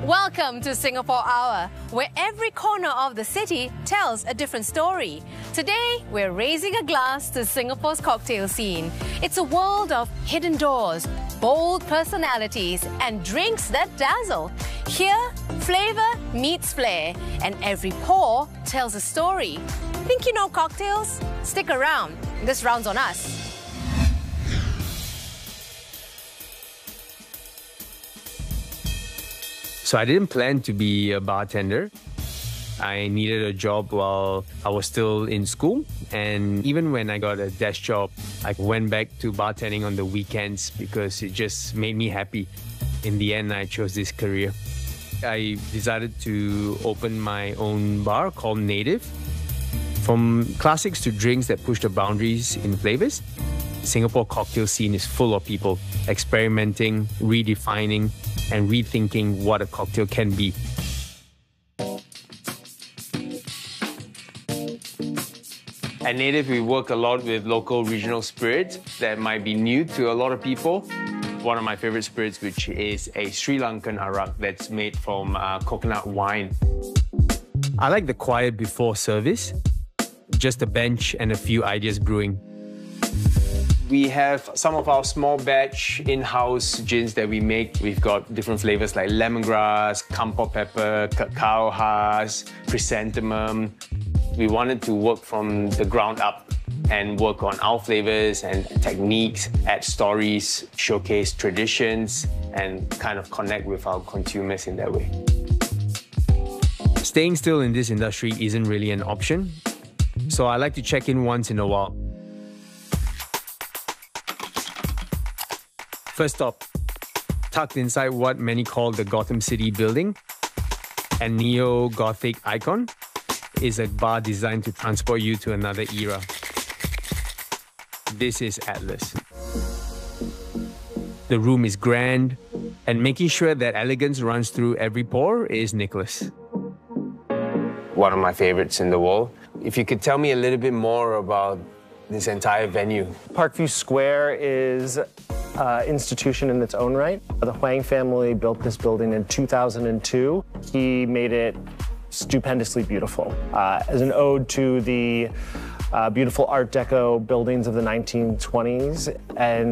Welcome to Singapore Hour, where every corner of the city tells a different story. Today, we're raising a glass to Singapore's cocktail scene. It's a world of hidden doors, bold personalities, and drinks that dazzle. Here, flavor meets flair, and every pour tells a story. Think you know cocktails? Stick around. This round's on us. So I didn't plan to be a bartender. I needed a job while I was still in school. And even when I got a desk job, I went back to bartending on the weekends because it just made me happy. In the end, I chose this career. I decided to open my own bar called Native. From classics to drinks that push the boundaries in flavors, Singapore cocktail scene is full of people experimenting, redefining, and rethinking what a cocktail can be. At Native, we work a lot with local regional spirits that might be new to a lot of people. One of my favorite spirits, which is a Sri Lankan arak that's made from coconut wine. I like the quiet before service, just a bench and a few ideas brewing. We have some of our small batch in-house gins that we make. We've got different flavors like lemongrass, kampot pepper, cacao hass, chrysanthemum. We wanted to work from the ground up and work on our flavors and techniques, add stories, showcase traditions, and kind of connect with our consumers in that way. Staying still in this industry isn't really an option, so I like to check in once in a while. First stop, tucked inside what many call the Gotham City building, a neo-Gothic icon, is a bar designed to transport you to another era. This is Atlas. The room is grand, and making sure that elegance runs through every pore is Nicholas. One of my favorites in the world. If you could tell me a little bit more about this entire venue. Parkview Square is an institution in its own right. The Huang family built this building in 2002. He made it stupendously beautiful as an ode to the beautiful Art Deco buildings of the 1920s. And